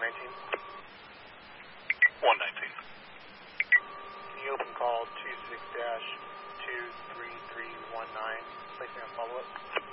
119. 119. Can you open call 26-23319, placing on follow-up?